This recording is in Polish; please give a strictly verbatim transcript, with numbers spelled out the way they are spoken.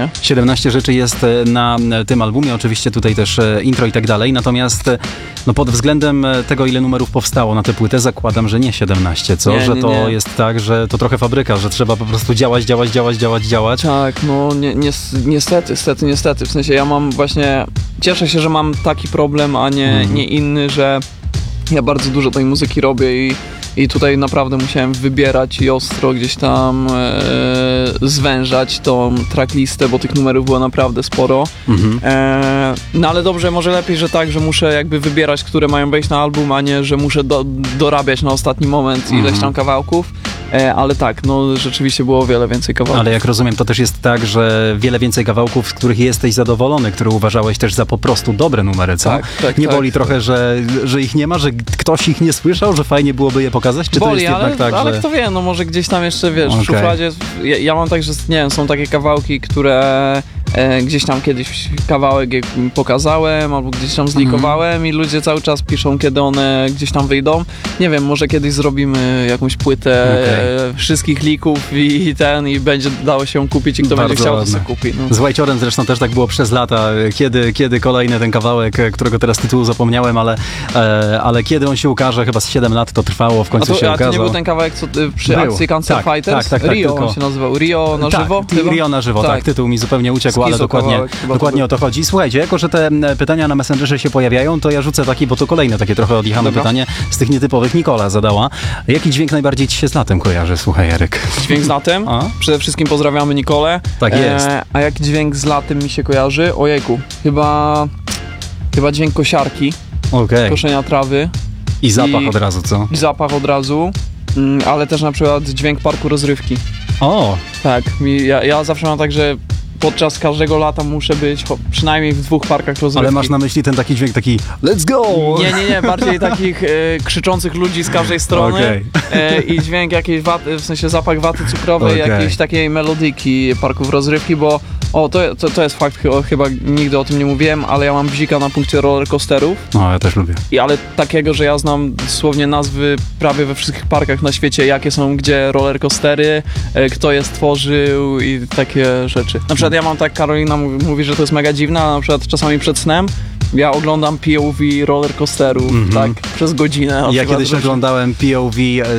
nie? siedemnaście rzeczy jest na tym albumie, oczywiście tutaj też intro i tak dalej, natomiast no pod względem tego, ile numerów powstało na tę płytę, zakładam, że nie siedemnaście, co? Nie, że nie, to nie. jest tak, że to trochę fabryka, że trzeba po prostu działać, działać, działać, działać, działać. Tak, no ni ni niestety, niestety, niestety, w sensie ja mam właśnie, cieszę się, że mam taki problem, a nie, Mhm. nie inny, że ja bardzo dużo tej muzyki robię i I tutaj naprawdę musiałem wybierać i ostro gdzieś tam e, zwężać tą tracklistę, bo tych numerów było naprawdę sporo. Mhm. E, no ale dobrze, może lepiej, że tak, że muszę jakby wybierać, które mają wejść na album, a nie, że muszę do, dorabiać na ostatni moment Mhm. ileś tam kawałków. E, ale tak, no rzeczywiście było o wiele więcej kawałków. Ale jak rozumiem, to też jest tak, że wiele więcej kawałków, z których jesteś zadowolony, które uważałeś też za po prostu dobre numery, co? Tak, tak, nie tak. boli trochę, że, że ich nie ma, że ktoś ich nie słyszał, że fajnie byłoby je pokazać? Czy Boli, to jest ale, jednak tak, ale że... kto wie, no może gdzieś tam jeszcze, wiesz, Okay. w szufladzie, ja, ja mam tak, że nie wiem, są takie kawałki, które e, gdzieś tam kiedyś kawałek jak pokazałem, albo gdzieś tam zlikowałem mm. i ludzie cały czas piszą, kiedy one gdzieś tam wyjdą. Nie wiem, może kiedyś zrobimy jakąś płytę Okay. e, wszystkich lików i ten, i będzie dało się ją kupić i kto Bardzo będzie chciał, ładne. to sobie kupi. No. Z Whiteciorem zresztą też tak było przez lata, kiedy, kiedy kolejny ten kawałek, którego teraz tytułu zapomniałem, ale, e, ale kiedy on się ukaże, chyba z siedem lat to trwało, w A końcu to, się a to okazał. nie był ten kawałek, co y, przy Był. akcji Cancer Tak, Fighters? tak, tak, tak, Rio tylko- on się nazywał. Rio na żywo? Tak, chyba? Rio na żywo, tak. Tak. Tytuł mi zupełnie uciekł, ale Skizo dokładnie, kawałek chyba dokładnie to o to chodzi. Słuchajcie, jako że te m, pytania na Messengerze się pojawiają, to ja rzucę taki, bo to kolejne takie trochę odjechane Dobra. pytanie z tych nietypowych. Nikola zadała. Jaki dźwięk najbardziej ci się z latem kojarzy? Słuchaj, Eryk. Dźwięk z latem. A? Przede wszystkim pozdrawiamy Nikolę. Tak jest. E, a jaki dźwięk z latem mi się kojarzy? Ojejku, chyba, chyba dźwięk kosiarki, Okej. koszenia trawy I zapach i- od razu, co? i zapach od razu, mm, ale też na przykład dźwięk parku rozrywki. O, Tak, mi, ja, ja zawsze mam tak, że podczas każdego lata muszę być cho- przynajmniej w dwóch parkach rozrywki. ale masz na myśli ten taki dźwięk taki let's go! Nie, nie, nie, bardziej takich e, krzyczących ludzi z każdej strony Okej. e, i dźwięk jakiejś waty, w sensie zapach waty cukrowej, Okej. jakiejś takiej melodyki parków rozrywki, bo o, to, to, to jest fakt, chyba, chyba nigdy o tym nie mówiłem, ale ja mam bzika na punkcie rollercoasterów, No, ja też lubię. i ale takiego, że ja znam dosłownie nazwy prawie we wszystkich parkach na świecie, jakie są gdzie rollercoastery, e, kto je stworzył i takie rzeczy. Na przykład ja mam tak, Karolina mówi, mówi, że to jest mega dziwne, ale na przykład czasami przed snem ja oglądam P O V rollercoasterów, Mhm. tak, przez godzinę. na Ja przykład kiedyś różne- oglądałem P O V